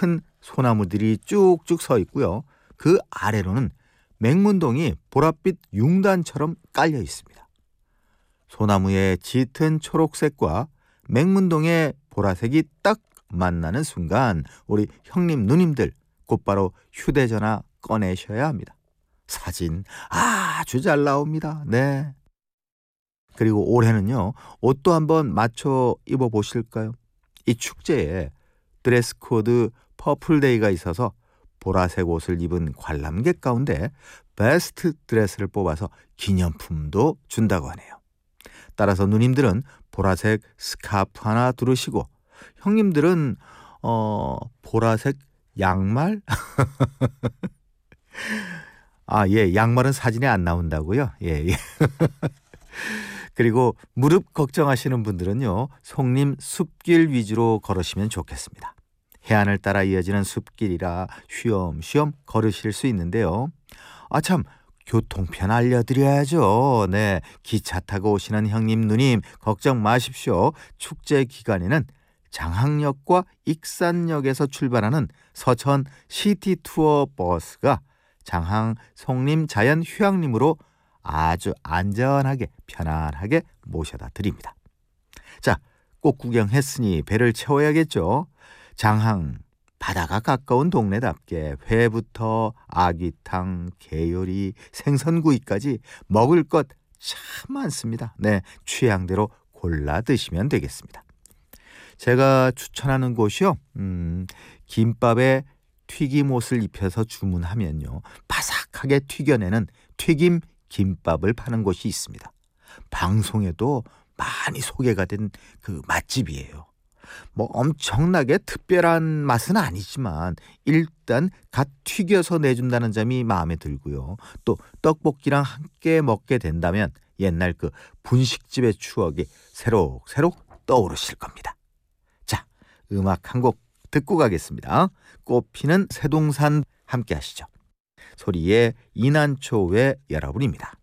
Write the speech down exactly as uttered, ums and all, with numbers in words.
큰 소나무들이 쭉쭉 서 있고요. 그 아래로는 맹문동이 보랏빛 융단처럼 깔려 있습니다. 소나무의 짙은 초록색과 맹문동의 보라색이 딱 만나는 순간 우리 형님 누님들 곧바로 휴대전화 꺼내셔야 합니다. 사진 아주 잘 나옵니다. 네. 그리고 올해는요, 옷도 한번 맞춰 입어보실까요? 이 축제에 드레스 코드 퍼플데이가 있어서 보라색 옷을 입은 관람객 가운데 베스트 드레스를 뽑아서 기념품도 준다고 하네요. 따라서 누님들은 보라색 스카프 하나 두르시고 형님들은 어 보라색 양말? 아, 예, 양말은 사진에 안 나온다고요? 예, 예. 그리고 무릎 걱정하시는 분들은요, 송림 숲길 위주로 걸으시면 좋겠습니다. 해안을 따라 이어지는 숲길이라 쉬엄쉬엄 걸으실 수 있는데요. 아, 참, 교통편 알려드려야죠. 네, 기차 타고 오시는 형님 누님 걱정 마십시오. 축제 기간에는 장항역과 익산역에서 출발하는 서천 시티 투어 버스가 장항 송림 자연 휴양림으로 아주 안전하게 편안하게 모셔다 드립니다. 자, 꼭 구경했으니 배를 채워야겠죠. 장항 바다가 가까운 동네답게 회부터 아귀탕, 게요리, 생선구이까지 먹을 것 참 많습니다. 네, 취향대로 골라 드시면 되겠습니다. 제가 추천하는 곳이요, 음, 김밥에 튀김옷을 입혀서 주문하면요, 바삭하게 튀겨내는 튀김 김밥을 파는 곳이 있습니다. 방송에도 많이 소개가 된 그 맛집이에요. 뭐 엄청나게 특별한 맛은 아니지만 일단 갓 튀겨서 내준다는 점이 마음에 들고요. 또 떡볶이랑 함께 먹게 된다면 옛날 그 분식집의 추억이 새록새록 떠오르실 겁니다. 자, 음악 한 곡 듣고 가겠습니다. 꽃피는 새동산 함께 하시죠. 소리의 이난초의 여러분입니다.